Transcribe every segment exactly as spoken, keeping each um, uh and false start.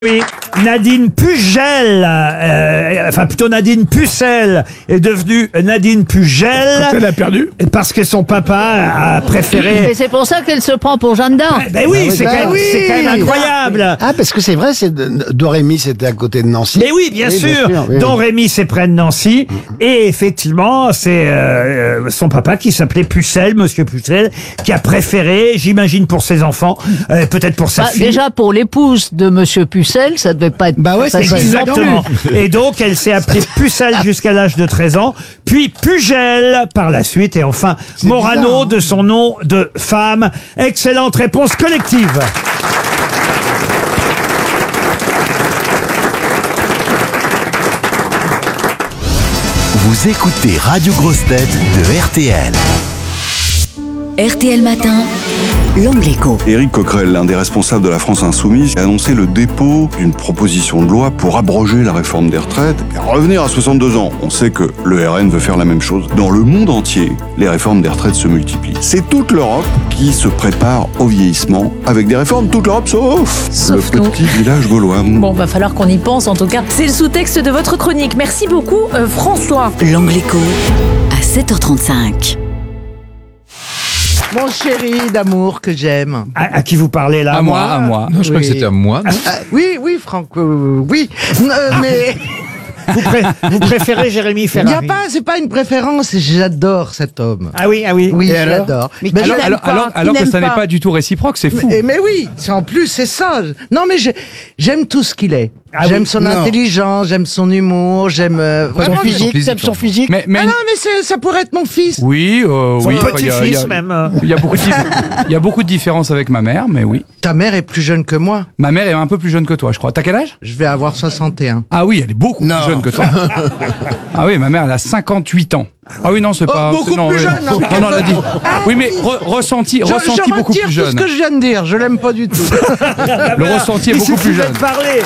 Oui, Nadine Pugel, euh, enfin plutôt Nadine Pucelle est devenue Nadine Pugel. Elle a perdu. Parce que son papa a préféré. Et c'est pour ça qu'elle se prend pour Jeanne d'Arc. Ben oui, c'est quand, oui. quand même incroyable. Ah, parce que c'est vrai, c'est Dorémy, c'était à côté de Nancy. Mais oui, bien Oui, sûr. bien sûr, oui, Don oui. Rémy, c'est près de Nancy. Et effectivement, c'est euh, son papa qui s'appelait Pucelle, Monsieur Pucelle, qui a préféré, j'imagine pour ses enfants, euh, peut-être pour sa Bah, fille. déjà, pour l'épouse de Monsieur Pucelle, ça devait pas être Bah ouais, c'est facile non plus. Exactement. Et donc, elle s'est appelée Pucelle jusqu'à l'âge de treize ans, puis Pugel par la suite, et enfin Morano bizarre, hein. de son nom de femme. Excellente réponse collective. Vous écoutez Radio Grosse Tête de R T L. R T L Matin, l'Angle Écho. Éric Coquerel, l'un des responsables de la France Insoumise, a annoncé le dépôt d'une proposition de loi pour abroger la réforme des retraites et revenir à soixante-deux ans. On sait que le R N veut faire la même chose. Dans le monde entier, les réformes des retraites se multiplient. C'est toute l'Europe qui se prépare au vieillissement avec des réformes, toute l'Europe sauf, Sauf le nous. petit village gaulois. Bon, va falloir qu'on y pense en tout cas. C'est le sous-texte de votre chronique. Merci beaucoup, euh, François. L'Angle Écho, à sept heures trente-cinq. Mon chéri d'amour que j'aime. À, à qui vous parlez là? À moi, à moi. Non, je crois que c'était à moi. Ah, oui, oui, Franck, euh, oui. Euh, mais Vous, pré- vous préférez Jérémy il n'y Ferrari? a pas, c'est pas une préférence. J'adore cet homme. Ah oui, ah oui. Oui, Et je alors l'adore. Mais Mais qui je- l'aime Alors, pas, alors, qui alors que n'aime ça n'est pas. pas du tout réciproque, c'est fou. mais, mais oui, c'est en plus c'est ça. Non, mais j'ai- j'aime tout ce qu'il est. Ah j'aime oui, son non. intelligence, j'aime son humour, j'aime euh, Son vraiment, physique, physique, t'aimes son physique. Mais, mais Ah non, mais c'est- ça pourrait être mon fils. oui, euh, Son oui. enfin, il y a- il y petit-fils a- même. Il y a beaucoup de dif- il y a beaucoup de différences avec ma mère, mais oui. Ta mère est plus jeune que moi. Ma mère est un peu plus jeune que toi, je crois. T'as quel âge? Je vais avoir soixante et un. Ah oui, elle est beaucoup Non. plus jeune que toi. Ah oui, ma mère, elle a cinquante-huit ans. Ah oui, non, c'est pas. beaucoup c'est- non, plus oui. jeune, non, mais Non, non, elle a dit. Ah Oui, mais re- ressenti, Je, ressenti je beaucoup retire plus tout ce jeune. que je viens de dire. Je l'aime pas du tout. Le ressenti est Il beaucoup suffit plus de jeune. parler.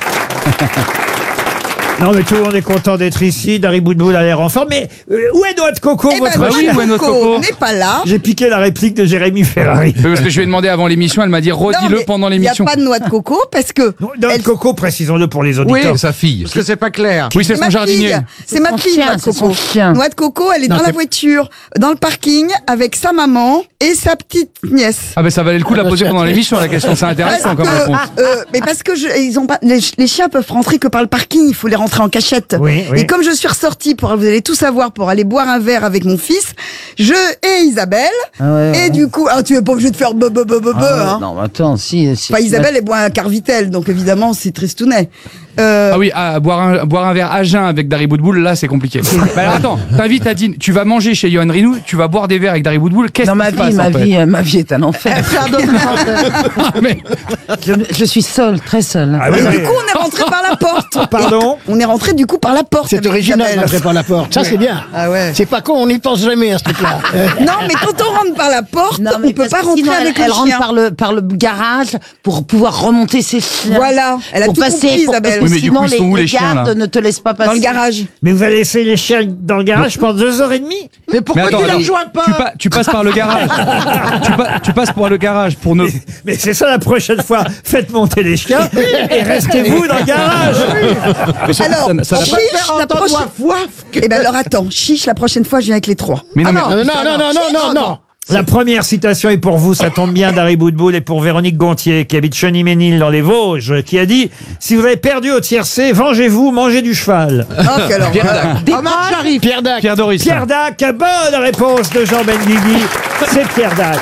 Non, mais tout le monde est content d'être ici. Dari Boudboul a l'air en forme. Mais euh, où est Noix de Coco, Eh ben, votre Bah oui, chien où est notre coco? n'est pas là. J'ai piqué la réplique de Jérémy Ferrari. Mais Parce que je lui ai demandé avant l'émission, elle m'a dit Non, redis-le mais pendant Il n'y a l'émission. pas de noix de coco parce que Noix de elle- Coco, précisons-le pour les auditeurs. Oui. Sa fille. Parce que c'est pas clair. Oui, c'est c'est son ma jardinier. fille. C'est ma son fille, chien, Noix de c'est Coco. son chien. Noix de Coco, elle est Non, dans la c'est- voiture, dans le parking, avec sa maman et sa petite nièce. Ah ben ça valait le coup de la poser pendant l'émission, la question, c'est intéressant comme Parce que, réponse. euh, mais parce que je, ils ont pas, les, les chiens peuvent rentrer que par le parking, il faut les rentrer en cachette. Oui, oui. Et comme je suis ressortie pour, vous allez tout savoir, pour aller boire un verre avec mon fils, je et Isabelle, et du coup, ah, tu es pas obligé de faire be, be, be, be, be, hein. Non, mais attends, si. si Enfin, Isabelle, elle boit un Carvitel, donc évidemment, c'est tristounet. Euh, Ah oui, à boire un, boire un verre à jeun avec Dari Boudboul, là c'est compliqué. Bah alors attends, t'invites Adine, tu vas manger chez Yoann Rioux, tu vas boire des verres avec Dari Boudboul, qu'est-ce Dans qui ma se vie, passe ma en fait vie, euh, ma vie est un enfer. faire d'autres choses. Mais- je, je suis seule, très seule. Ah oui, Et oui. du coup, on est rentré par la porte. Pardon? On est rentré du coup par la porte. C'est avec original Isabelle. d'entrer par la porte. Ça, c'est bien. Ah ouais. C'est pas con, on n'y pense jamais à ce truc-là. Euh, Non, mais quand on rentre par la porte, Non, mais on peut parce pas que rentrer sinon, avec elle, elle le rentre chien. par le, par le garage pour pouvoir remonter ses chiens. Voilà, elle a pour tout passer, compris, pour- Isabelle. Oui, mais du sinon, coup, ils sont où, les, les chiens, gardes là ne te laissent pas passer. Dans le garage. Mais vous allez laisser les chiens dans le garage pendant deux heures et demie? Mais pourquoi Mais attends, tu la attends, rejoins pas tu, pa- tu passes par le garage. tu, pa- tu passes par le garage pour ne. Mais c'est ça la prochaine fois. Faites monter les chiens et restez-vous dans le garage. Mais ça- Alors, ça n'a- ça n'a chiche, pas- faire la entendre prochaine... waf, waf, que- Eh ben alors attends, chiche, la prochaine fois, je viens avec les trois. Mais non, mais- non, non, non, non, non, non, non. La première citation est pour vous, ça tombe bien, Dari Boudboul, et pour Véronique Gontier, qui habite Cheny-Ménil dans les Vosges, qui a dit « Si vous avez perdu au tiercé, vengez-vous, mangez du cheval Oh, quelle horreur. Omar Sharif. Pierre Dac. Pierre Doris. ». Pierre Dac, bonne réponse de Jean Benguigui, c'est Pierre Dac.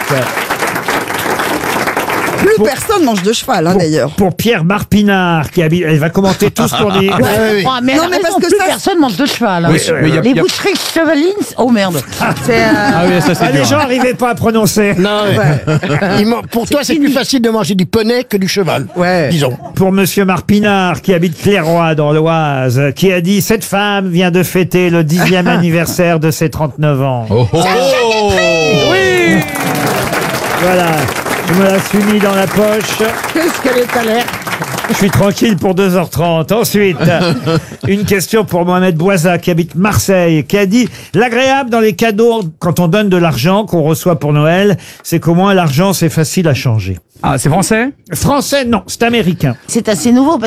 Plus Pour- personne mange de cheval, hein, Pour, d'ailleurs. pour Pierre Marpinard, qui habite... Elle va commenter tous pour dire... Ouais, ouais, Oh, mais Non, elle a mais parce raison, que plus ça- personne mange de cheval. hein. Oui, mais il y a- Les il y a- boucheries chevalines, oh merde. C'est, euh, Ah oui, ça c'est Ah, les dur. gens n'arrivaient pas à prononcer. Non, ouais. Il man- Pour toi, c'est plus facile de manger du poney que du cheval. Ouais. Disons. Pour Monsieur Marpinard, qui habite Clairoy dans l'Oise, qui a dit « Cette femme vient de fêter le dixième anniversaire de ses trente-neuf ans. Oh, oh, oh. Oui. Voilà, je me la suis mis dans la poche. Qu'est-ce qu'elle est alerte. Je suis tranquille pour deux heures trente. Ensuite, une question pour Mohamed Bouaza, qui habite Marseille, qui a dit « L'agréable dans les cadeaux, quand on donne de l'argent qu'on reçoit pour Noël, c'est qu'au moins l'argent, c'est facile à changer. » Ah, c'est français? Français, non, c'est américain. C'est assez nouveau